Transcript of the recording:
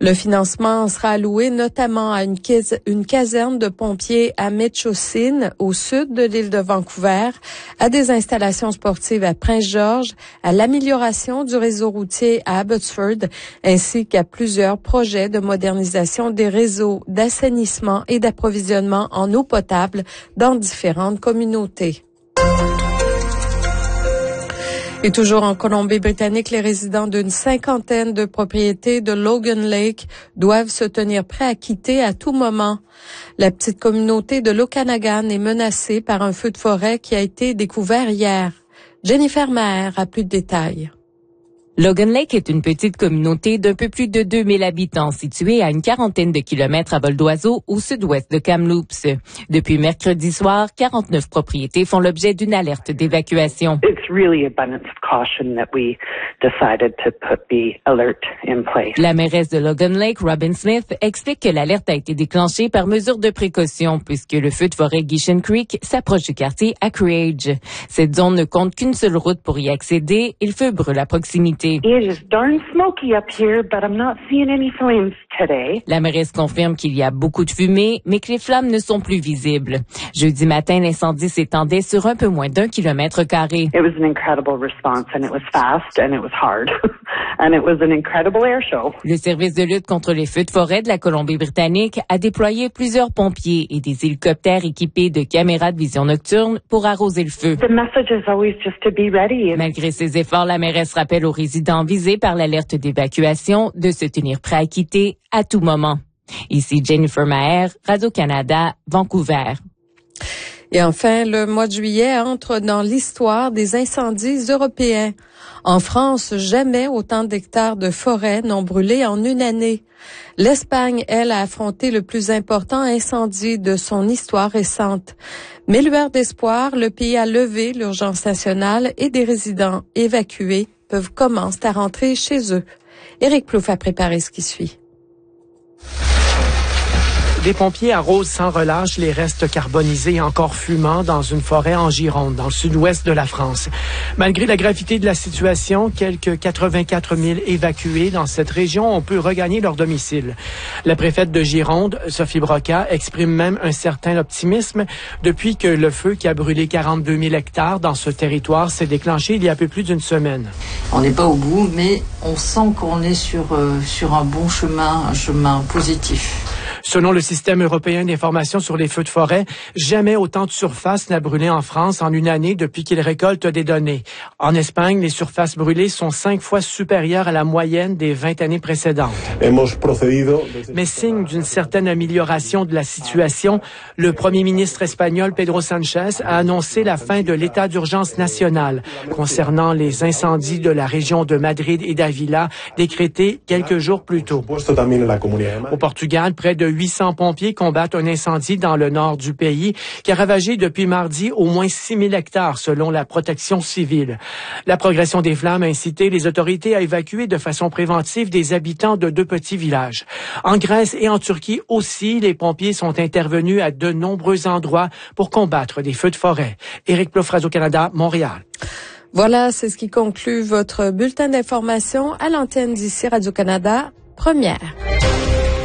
Le financement sera alloué notamment à une caserne de pompiers à Metchosin, au sud de l'île de Vancouver, à des installations sportives à Prince-Georges, à l'amélioration du réseau routier à Abbotsford, ainsi qu'à plusieurs projets de modernisation des réseaux d'assainissement et d'approvisionnement en eau potable dans différentes communautés. Et toujours en Colombie-Britannique, les résidents d'une cinquantaine de propriétés de Logan Lake doivent se tenir prêts à quitter à tout moment. La petite communauté de l'Okanagan est menacée par un feu de forêt qui a été découvert hier. Jennifer Maher a plus de détails. Logan Lake est une petite communauté d'un peu plus de 2000 habitants située à une quarantaine de kilomètres à vol d'oiseau au sud-ouest de Kamloops. Depuis mercredi soir, 49 propriétés font l'objet d'une alerte d'évacuation. La mairesse de Logan Lake, Robin Smith, explique que l'alerte a été déclenchée par mesure de précaution puisque le feu de forêt Gishin Creek s'approche du quartier Acreage. Cette zone ne compte qu'une seule route pour y accéder et le feu brûle à proximité. La mairesse confirme qu'il y a beaucoup de fumée, mais que les flammes ne sont plus visibles. Jeudi matin, l'incendie s'étendait sur un peu moins d'1 kilomètre carré. Le service de lutte contre les feux de forêt de la Colombie-Britannique a déployé plusieurs pompiers et des hélicoptères équipés de caméras de vision nocturne pour arroser le feu. Malgré ces efforts, la mairesse rappelle aux résidents visés par l'alerte d'évacuation de se tenir prêts à quitter à tout moment. Ici Jennifer Maher, Radio-Canada, Vancouver. Et enfin, le mois de juillet entre dans l'histoire des incendies européens. En France, jamais autant d'hectares de forêt n'ont brûlé en une année. L'Espagne, elle, a affronté le plus important incendie de son histoire récente. Mais lueur d'espoir, le pays a levé l'urgence nationale et des résidents évacués commencent à rentrer chez eux. Éric Plouffe a préparé ce qui suit. Des pompiers arrosent sans relâche les restes carbonisés encore fumants dans une forêt en Gironde, dans le sud-ouest de la France. Malgré la gravité de la situation, quelques 84 000 évacués dans cette région ont pu regagner leur domicile. La préfète de Gironde, Sophie Broca, exprime même un certain optimisme depuis que le feu qui a brûlé 42 000 hectares dans ce territoire s'est déclenché il y a un peu plus d'une semaine. On n'est pas au bout, mais on sent qu'on est sur un bon chemin, un chemin positif. Selon le système européen d'information sur les feux de forêt, jamais autant de surfaces n'a brûlé en France en une année depuis qu'il récolte des données. En Espagne, les surfaces brûlées sont 5 fois supérieures à la moyenne des 20 années précédentes. Mais signe d'une certaine amélioration de la situation, le premier ministre espagnol Pedro Sánchez a annoncé la fin de l'état d'urgence national concernant les incendies de la région de Madrid et d'Ávila décrétés quelques jours plus tôt. Au Portugal, près de 800 pompiers combattent un incendie dans le nord du pays qui a ravagé depuis mardi au moins 6 000 hectares selon la protection civile. La progression des flammes a incité les autorités à évacuer de façon préventive des habitants de 2 petits villages. En Grèce et en Turquie aussi, les pompiers sont intervenus à de nombreux endroits pour combattre des feux de forêt. Éric Plouffe, Radio-Canada, Montréal. Voilà, c'est ce qui conclut votre bulletin d'information à l'antenne d'ici Radio-Canada, première.